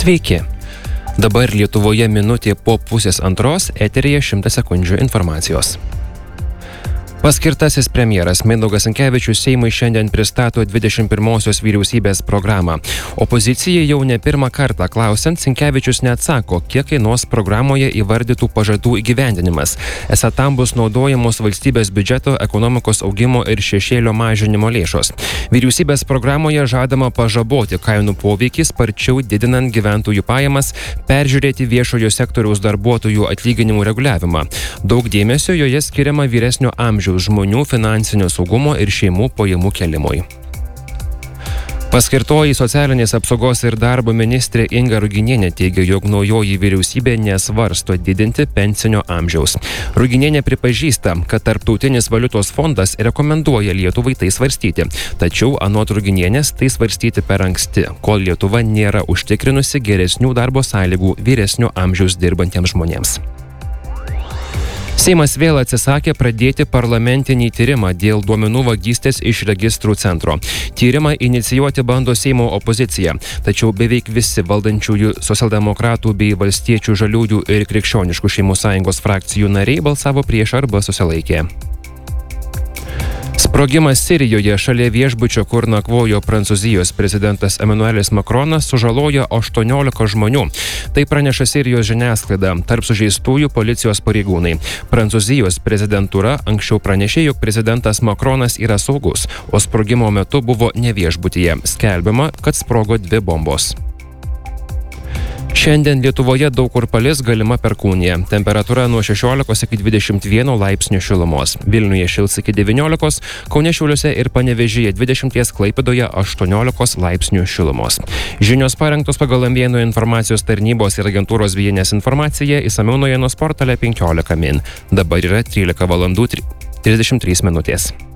Sveiki. Dabar Lietuvoje minutė po 1:30 eteryje 100 sekundžių informacijos. Paskirtasis premjeras Mindaugas Sinkevičius Seimui šiandien pristato 21-osios vyriausybės programą. Opozicijai jau ne pirmą kartą klausiant, Sinkevičius neatsako, kiek kainuos programoje įvardytų pažadų įgyvendinimas. Esą tam bus naudojamos valstybės biudžeto, ekonomikos augimo ir šešėlio mažinimo lėšos. Vyriausybės programoje žadama pažaboti kainų poveikį, sparčiau didinant gyventojų pajamas, peržiūrėti viešojo sektoriaus darbuotojų atlyginimų reguliavimą. Daug dėmesio joje skiriama vyresnio amžiaus žmonių finansinio saugumo ir šeimų pajamų kėlimui. Paskirtoji socialinės apsaugos ir darbo ministrė Inga Ruginienė teigia, jog naujoji vyriausybė nesvarsto didinti pensinio amžiaus. Ruginienė pripažįsta, kad Tarptautinis valiutos fondas rekomenduoja Lietuvai tai svarstyti. Tačiau anot Ruginienės tai svarstyti per anksti, kol Lietuva nėra užtikrinusi geresnių darbo sąlygų vyresnio amžiaus dirbantiems žmonėms. Seimas vėl atsisakė pradėti parlamentinį tyrimą dėl duomenų vagystės iš registrų centro. Tyrimą inicijuoti bando Seimo opozicija, tačiau beveik visi valdančiųjų socialdemokratų bei valstiečių, žaliųjų ir krikščioniškų šeimų sąjungos frakcijų nariai balsavo prieš arba susilaikė. Sprogimas Sirijoje šalia viešbučio, kur nakvojo Prancūzijos prezidentas Emmanuelis Macronas, sužalojo 18 žmonių. Tai praneša Sirijos žiniasklaida, tarp sužeistųjų policijos pareigūnai. Prancūzijos prezidentūra anksčiau pranešė, jog prezidentas Macronas yra saugus, o sprogimo metu buvo ne viešbutyje. Skelbiama, kad sprogo 2 bombos. Šiandien Lietuvoje daug kur palis, galima perkūnija. Temperatūra nuo 16 iki 21 laipsnių šilumos. Vilniuje šils iki 19, Kaune, Šiauliuose ir Panevėžyje 20, Klaipėdoje 18 laipsnių šilumos. Žinios parengtos pagal M1 informacijos tarnybos ir agentūros Vienės informaciją, išsamiau naujienų portale 15 min. Dabar yra 13 valandų 33 minutės.